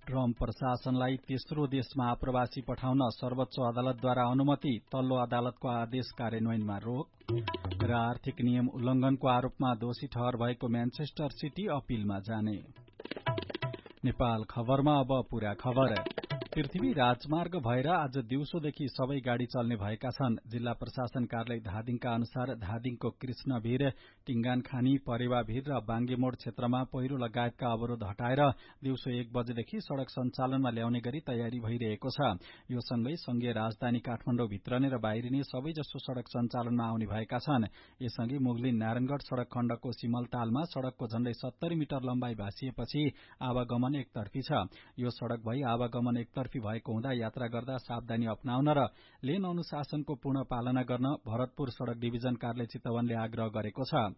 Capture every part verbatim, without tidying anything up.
Trump प्रशासनलाई तेस्रो देशमा आप्रवासी पठाउन सर्वोच्च अदालतद्वारा अनुमति, तल्लो अदालतको आदेश कार्यान्वयनमा रोक र आर्थिक नियम उल्लंघनको आरोपमा दोषी ठहर भएको म्यानचेस्टर सिटी अपीलमा जाने। नेपाल खबरमा अब पूरा खबर। पृथ्वी राजमार्ग भएर आज दिउँसोदेखि सबै गाड़ी चल्ने भएका छन्। जिल्ला प्रशासन कार्यालय धादिङका अनुसार धादिङको कृष्णभिर, टिंगानखानी, परेवाभिर र बाङ्गेमोड़ क्षेत्रमा पहिरो लगायतका अवरोध हटाएर दिउँसो एक बजेदेखि सड़क सञ्चालनमा ल्याउने गरी तयारी भइरहेको छ। यो सँगै संघीय राजधानी काठमाडौँ भित्रने र बाहिरिने सबैजसो सड़क सञ्चालनमा आउने भएका छन्। यसअघि मुगलिन नारायणगढ़ सड़क खण्डको सिमलतालमा सड़कको झण्डै सत्तरी मिटर लम्बाई भाँसिएपछि आवागमन एकतर्फी छ। यो सड़क भई आवागमन एकतर्फी भएको हुँदा यात्रा गर्दा सावधानी अपनाउन र लेन अनुशासनको पूर्ण पालना गर्न भरतपुर सड़क डिभिजन कार्यालय चितवनले आग्रह गरेको छ।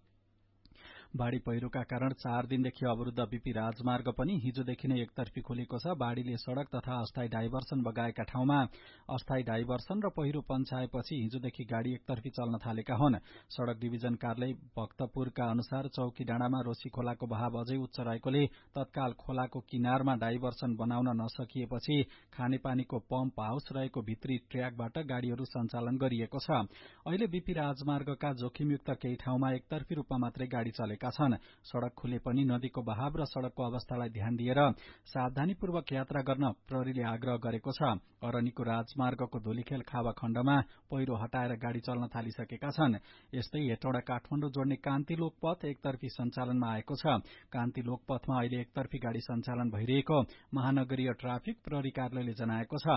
बाढ़ी पहिरोका कारण चार दिनदेखि अवरुद्ध बीपी राजमार्ग पनि हिजोदेखि नै एकतर्फी खुलेको छ। बाढ़ीले सड़क तथा अस्थायी डाइभर्सन बगाएका ठाउँमा अस्थायी डाइभर्सन र पहिरो पन्छाएपछि हिजोदेखि गाड़ी एकतर्फी चल्न थालेका हुन्। सड़क डिभिजन कार्यालय भक्तपुरका अनुसार चौकी डाँडामा रोशी खोलाको बहाव अझै उच्च रहेकोले तत्काल खोलाको किनारमा डाइभर्सन बनाउन नसकिएपछि खानेपानीको पम्प हाउस रहेको भित्री ट्र्याकबाट गाड़ीहरू सञ्चालन गरिएको छ। अहिले बीपी राजमार्गका जोखिमयुक्त केही ठाउँमा एकतर्फी रूपमा मात्रै गाड़ी चले छन्। सड़क खुले पनि नदीको बहाव र सड़कको अवस्थालाई ध्यान दिएर सावधानीपूर्वक यात्रा गर्न प्रहरीले आग्रह गरेको छ। अरनिको राजमार्गको धुलीखेल खावा खण्डमा पहिरो हटाएर गाड़ी चल्न थालिसकेका छन्। यस्तै हेटौडा काठमाडौँ जोड्ने कान्ति लोकपथ एकतर्फी सञ्चालनमा आएको छ। कान्ति लोकपथमा अहिले एकतर्फी गाड़ी सञ्चालन भइरहेको महानगरीय ट्राफिक प्रहरी कार्यालयले जनाएको छ।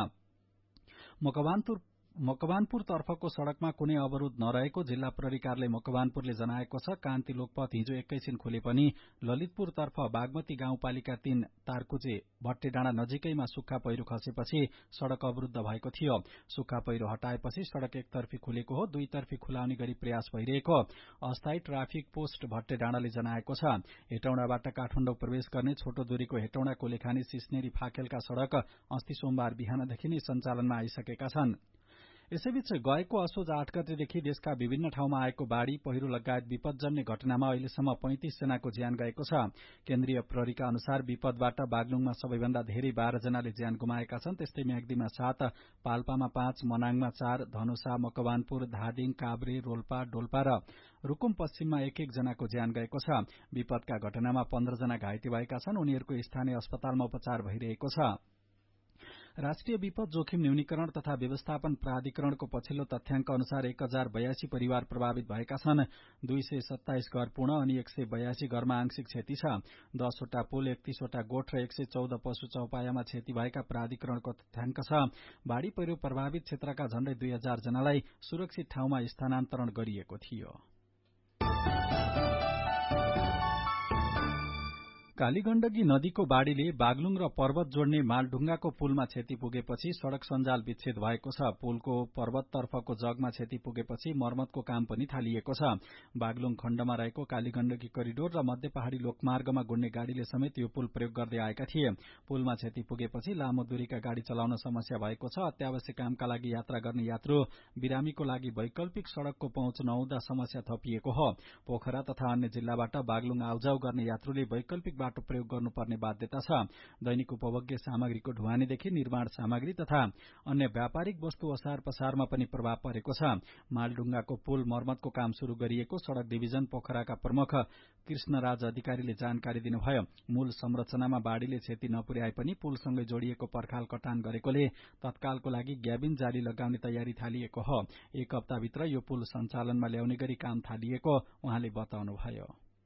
मकवानपुर मकवानपुर तर्फको सड़कमा कुनै अवरोध नरहेको जिल्ला प्रहरी कार्यालय मकवानपुरले जनाएको छ। कान्ति लोकपथ हिजो एकैछिन खुले पनि ललितपुर तर्फ बागमती गाउँपालिका तीन तारकुचे भट्टेडाँडा नजिकैमा सुक्खा पहिरो खसेपछि सड़क अवरुद्ध भएको थियो। सुक्खा पहिरो हटाएपछि सड़क एकतर्फी खुलेको हो। दुईतर्फी खुलाउने गरी प्रयास भइरहेको अस्थायी ट्राफिक पोस्ट भट्टेडाँडाले जनाएको छ। हेटौडाबाट काठमाडौँ प्रवेश गर्ने छोटो दूरीको हेटौडा कोलेखानी सिस्नेरी फाकेलका सड़क अस्ति सोमबार बिहानदेखि नै सञ्चालनमा आइसकेका छन्। यसैबीच गएको असोज आठ गतेदेखि देशका विभिन्न ठाउँमा आएको बाढ़ी पहिरो लगायत विपदजन्य घटनामा अहिलेसम्म पैंतिस जनाको ज्यान गएको छ। केन्द्रीय प्रहरीका अनुसार विपदबाट बागलुङमा सबैभन्दा धेरै बाह्र जनाले ज्यान गुमाएका छन्। त्यस्तै म्याग्दीमा सात, पाल्पामा पाँच, मनाङमा चार, धनुषा, मकवानपुर, धादिङ, काभ्रे, रोल्पा, डोल्पा र रुकुम पश्चिममा एक एक जनाको ज्यान गएको छ। विपदका घटनामा पन्ध्र जना घाइते भएका छन्। उनीहरूको स्थानीय अस्पतालमा उपचार भइरहेको छ। राष्ट्रिय विपद जोखिम न्यूनीकरण तथा व्यवस्थापन प्राधिकरणको पछिल्लो तथ्याङ्क अनुसार एक हजार बयासी परिवार प्रभावित भएका छन्। दुई सय सत्ताइस घर पूर्ण अनि एक सय बयासी घरमा आंशिक क्षति छ। दसवटा पुल, एकतीसवटा गोठ र एक सय चौध पशु चौपायामा क्षति भएका प्राधिकरणको तथ्याङ्क छ। बाढ़ी पहिरो प्रभावित क्षेत्रका झण्डै दुई हजार जनालाई सुरक्षित ठाउँमा स्थानान्तरण गरिएको थियो। कालीगण्डकी नदीको बाढ़ीले बागलुङ र पर्वत जोड्ने मालढुङ्गाको पुलमा क्षति पुगेपछि सड़क सञ्जाल विच्छेद भएको छ। पुलको पर्वततर्फको जगमा क्षति पुगेपछि मर्मतको काम पनि थालिएको छ। बागलुङ खण्डमा रहेको कालीगण्डकी करिडोर र मध्य पहाड़ी लोकमार्गमा गुड्ने गाड़ीले समेत यो पुल प्रयोग गर्दै आएका थिए। पुलमा क्षति पुगेपछि लामो दूरीका गाड़ी चलाउन समस्या भएको छ। अत्यावश्यक कामका लागि यात्रा गर्ने यात्रु बिरामीको लागि वैकल्पिक सड़कको पहुँच नहुँदा समस्या थपिएको हो। पोखरा तथा अन्य जिल्लाबाट बागलुङ आउजाउ गर्ने यात्रुले वैकल्पिक बाटो प्रयोग गर्नुपर्ने बाध्यता छ। दैनिक उपभोग्य सामग्रीको ढुवानीदेखि निर्माण सामग्री तथा अन्य व्यापारिक वस्तु ओसार पसारमा पनि प्रभाव परेको छ। मालढुङ्गाको पुल मर्मतको काम शुरू गरिएको सड़क डिभिजन पोखराका प्रमुख कृष्णराज अधिकारीले जानकारी दिनुभयो। मूल संरचनामा बाढ़ीले क्षति नपुर्याए पनि पुलसँगै जोडिएको पर्खाल कटान गरेकोले तत्कालको लागि ग्याबिन जाली लगाउने तयारी थालिएको हो। एक हप्ताभित्र यो पुल सञ्चालनमा ल्याउने गरी काम थालिएको उहाँले बताउनुभयो।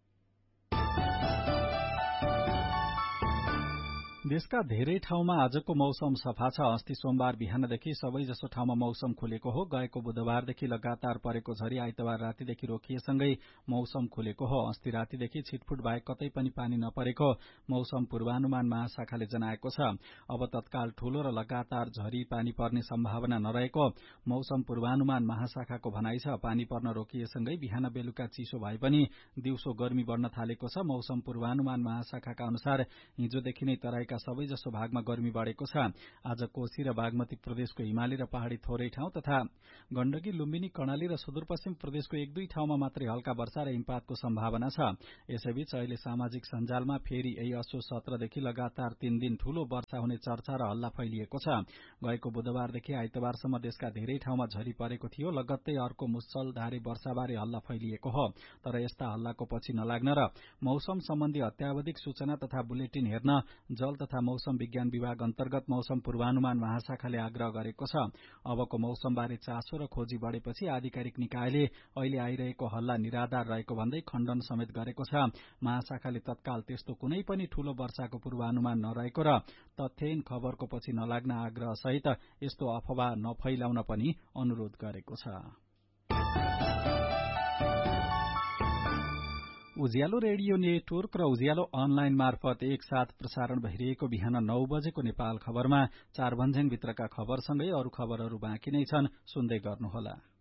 देशका धेरै ठाउँमा आजको मौसम सफा छ। अस्ति सोमबार बिहानदेखि सबैजसो ठाउँमा मौसम खुलेको हो। गएको बुधबारदेखि लगातार परेको झरी आइतबार रातिदेखि रोकिएसँगै मौसम खुलेको हो। अस्ति रातिदेखि छिटफुट बाहेक कतै पनि पानी नपरेको मौसम पूर्वानुमान महाशाखाले जनाएको छ। अब तत्काल ठूलो र लगातार झरी पानी पर्ने सम्भावना नरहेको मौसम पूर्वानुमान महाशाखाको भनाइ छ। पानी पर्न रोकिएसँगै बिहान बेलुका चिसो भए पनि दिउँसो गर्मी बढ्न थालेको छ। मौसम पूर्वानुमान महाशाखाका अनुसार हिजोदेखि नै तराईका राज्यका सबैजसो भागमा गर्मी बढ़ेको छ। आज कोशी र बागमती प्रदेशको हिमाली र पहाड़ी थोरै ठाउँ तथा गण्डकी, लुम्बिनी, कर्णाली र सुदूरपश्चिम प्रदेशको एक दुई ठाउँमा मात्रै हल्का वर्षा र हिमपातको सम्भावना छ। यसैबीच अहिले सामाजिक सञ्जालमा फेरि यही असोज सत्रदेखि लगातार तीन दिन ठूलो वर्षा हुने चर्चा र हल्ला फैलिएको छ। गएको बुधबारदेखि आइतबारसम्म देशका धेरै ठाउँमा झरी परेको थियो। लगत्तै अर्को मुसलधारे वर्षाबारे हल्ला फैलिएको हो। तर यस्ता हल्लाको पछि नलाग्न र मौसम सम्बन्धी अत्यावधिक सूचना तथा बुलेटिन हेर्न जल तथा मौसम विज्ञान विभाग अन्तर्गत मौसम पूर्वानुमान महाशाखाले आग्रह गरेको छ। अबको मौसमबारे चासो र खोजी बढ़ेपछि आधिकारिक निकायले अहिले आइरहेको हल्ला निराधार रहेको भन्दै खण्डन समेत गरेको छ। महाशाखाले तत्काल त्यस्तो कुनै पनि ठूलो वर्षाको पूर्वानुमान नरहेको र तथ्यहीन खबरको पछि नलाग्न आग्रह सहित यस्तो अफवाह नफैलाउन पनि अनुरोध गरेको छ। उज्यालो रेडियो नेटवर्क र उज्यालो अनलाइन मार्फत एकसाथ प्रसारण भइरहेको बिहान नौ बजेको नेपाल खबरमा चार भन्ज्याङ भित्रका खबरसँगै अरू खबरहरू बाँकी नै छन्, सुन्दै गर्नुहोला।